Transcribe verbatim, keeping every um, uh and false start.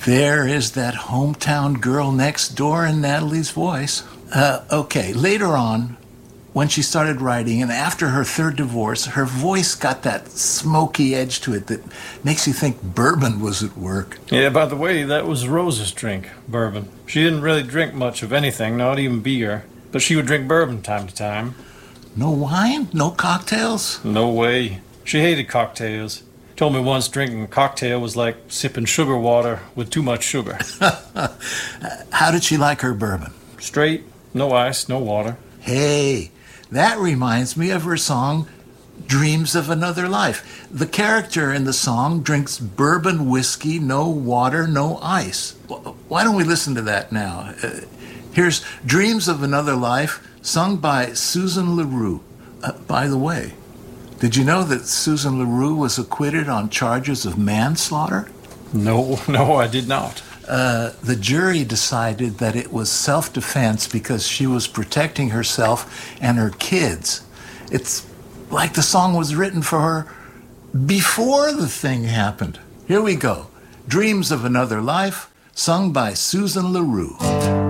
There is that hometown girl next door in Natalie's voice. Uh, okay, later on, when she started writing, and after her third divorce, her voice got that smoky edge to it that makes you think bourbon was at work. Yeah, by the way, that was Rose's drink, bourbon. She didn't really drink much of anything, not even beer, but she would drink bourbon time to time. No wine? No cocktails? No way. She hated cocktails. Told me once drinking a cocktail was like sipping sugar water with too much sugar. How did she like her bourbon? Straight, no ice, no water. Hey, that reminds me of her song, Dreams of Another Life. The character in the song drinks bourbon whiskey, no water, no ice. Why don't we listen to that now? Uh, here's Dreams of Another Life, sung by Susan LaRue. Uh, by the way, did you know that Susan LaRue was acquitted on charges of manslaughter? No, no, I did not. Uh, the jury decided that it was self-defense because she was protecting herself and her kids. It's like the song was written for her before the thing happened. Here we go. Dreams of Another Life, sung by Susan LaRue.